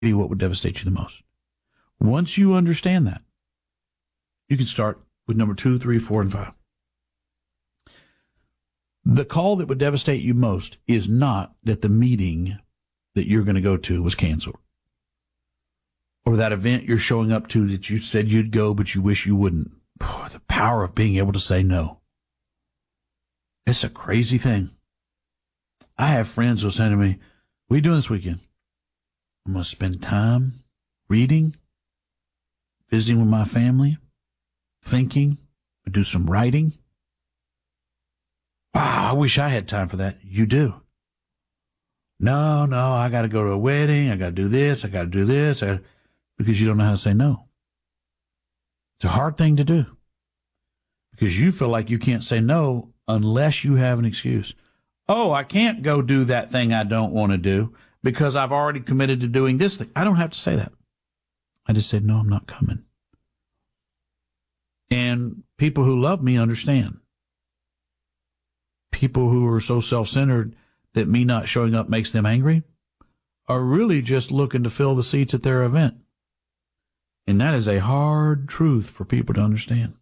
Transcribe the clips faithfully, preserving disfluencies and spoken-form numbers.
what would devastate you the most. Once you understand that, you can start with number two, three, four, and five. The call that would devastate you most is not that the meeting that you're going to go to was canceled, or that event you're showing up to that you said you'd go but you wish you wouldn't. The power of being able to say no. It's a crazy thing. I have friends who say to me, what are you doing this weekend? I'm going to spend time reading, visiting with my family, thinking, do some writing. Wow, I wish I had time for that. You do. No, no, I got to go to a wedding. I got to do this. I got to do this. I, because you don't know how to say no. It's a hard thing to do because you feel like you can't say no unless you have an excuse. Oh, I can't go do that thing I don't want to do because I've already committed to doing this thing. I don't have to say that. I just said, no, I'm not coming. And people who love me understand. People who are so self-centered that me not showing up makes them angry are really just looking to fill the seats at their event. And that is a hard truth for people to understand.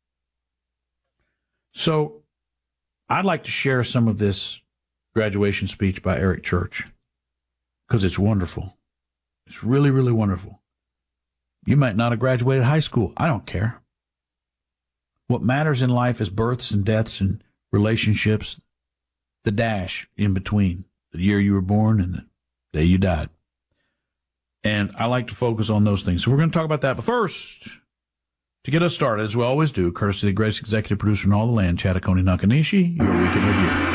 So I'd like to share some of this graduation speech by Eric Church because it's wonderful. It's really, really wonderful. You might not have graduated high school. I don't care. What matters in life is births and deaths and relationships, the dash in between, the year you were born and the day you died. And I like to focus on those things. So we're going to talk about that. But first, to get us started, as we always do, courtesy of the greatest executive producer in all the land, Chattacone Nakanishi, your Weekend Review.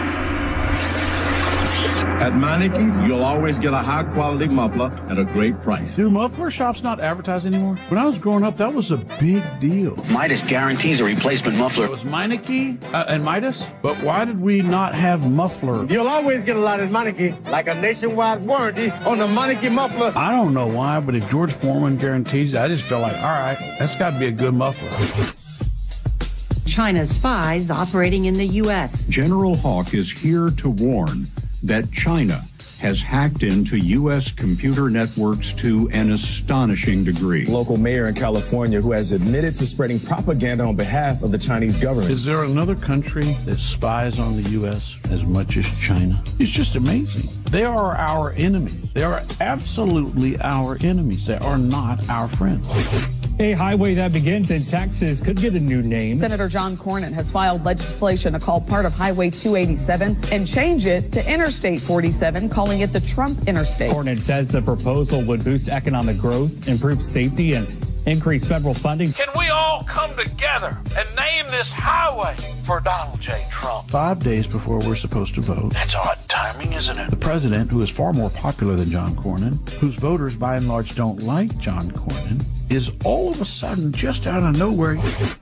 At Meineke, you'll always get a high-quality muffler at a great price. Do muffler shops not advertise anymore? When I was growing up, that was a big deal. Midas guarantees a replacement muffler. It was Meineke uh, and Midas, but why did we not have muffler? You'll always get a lot at Meineke, like a nationwide warranty on the Meineke muffler. I don't know why, but if George Foreman guarantees it, I just feel like, all right, that's got to be a good muffler. China's spies operating in the U S. General Hawk is here to warn that China has hacked into U S computer networks to an astonishing degree. Local mayor in California who has admitted to spreading propaganda on behalf of the Chinese government. Is there another country that spies on the U S as much as China? It's just amazing. They are our enemies. They are absolutely our enemies. They are not our friends. A highway that begins in Texas could get a new name. Senator John Cornyn has filed legislation to call part of Highway two eighty-seven and change it to Interstate forty-seven, calling it the Trump Interstate. Cornyn says the proposal would boost economic growth, improve safety, and increase federal funding. Can we all come together and name this highway for Donald J. Trump? Five days before we're supposed to vote. That's odd timing, isn't it? The president, who is far more popular than John Cornyn, whose voters by and large don't like John Cornyn, is all of a sudden just out of nowhere.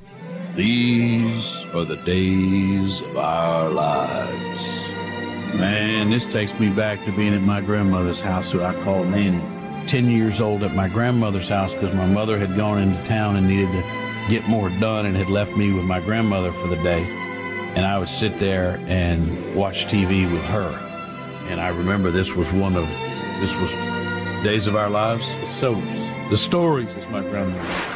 These are the days of our lives. Man, this takes me back to being at my grandmother's house, who I called Nanny. Ten years old at my grandmother's house because my mother had gone into town and needed to get more done and had left me with my grandmother for the day. And I would sit there and watch T V with her. And I remember this was one of, this was Days of Our Lives. The soaps, the stories, as my grandmother.